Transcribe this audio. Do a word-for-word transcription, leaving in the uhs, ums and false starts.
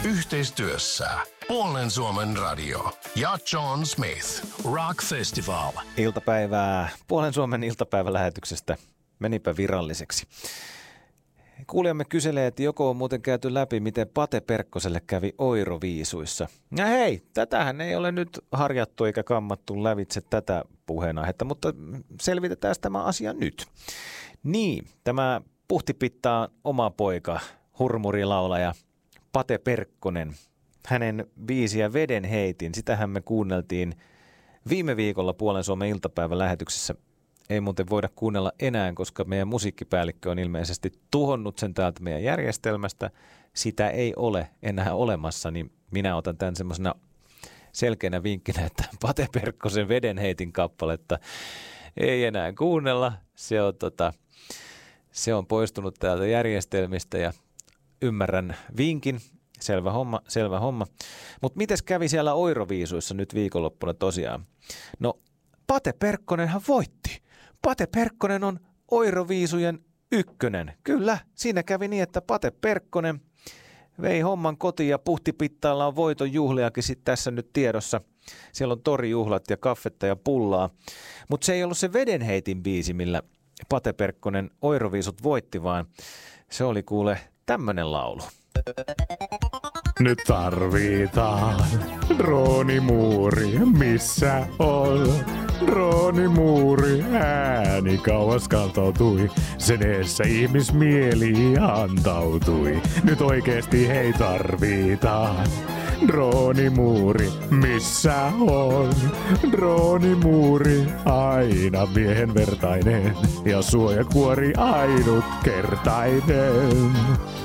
Yhteistyössä Puolen Suomen radio ja John Smith Rock Festival. Iltapäivää Puolen Suomen iltapäivälähetyksestä menipä viralliseksi. Kuulijamme kyselee, että joko on muuten käyty läpi, miten Pate Perkkoselle kävi Euroviisuissa. Ja hei, tätähän ei ole nyt harjattu eikä kammattu lävitse tätä puheenaihetta, mutta selvitetään tämä asia nyt. Niin, tämä Puhtipittaan oma poika, hurmurilaulaja Pate Perkkonen, hänen biisiä Veden heitin, sitähän me kuunneltiin viime viikolla Puolen Suomen iltapäivälähetyksessä. Ei muuten voida kuunnella enää, koska meidän musiikkipäällikkö on ilmeisesti tuhonnut sen täältä meidän järjestelmästä. Sitä ei ole enää olemassa, niin minä otan tämän semmoisena selkeänä vinkkinä, että Pate Perkkosen Veden heitin kappaletta ei enää kuunnella. Se on, tota, se on poistunut täältä järjestelmistä ja ymmärrän vinkin. Selvä homma, selvä homma. Mutta mites kävi siellä Euroviisuissa nyt viikonloppuna tosiaan? No, Pate Perkkonenhan voitti. Pate Perkkonen on Euroviisujen ykkönen. Kyllä, siinä kävi niin, että Pate Perkkonen vei homman kotiin ja Puhtipittaalla on voiton juhliakin sitten tässä nyt tiedossa. Siellä on torijuhlat ja kaffetta ja pullaa. Mutta se ei ollut se Vedenheitin biisi, millä Pate Perkkonen Euroviisut voitti, vaan se oli kuule tämmönen laulu. Nyt tarvitaan droonimuuri, missä on droonimuuri. Ääni kauas kantautui, sen eessä ihmismieli antautui. Nyt oikeesti hei tarvitaan droonimuuri, missä on droonimuuri. Aina miehen vertainen ja suojakuori ainutkertainen.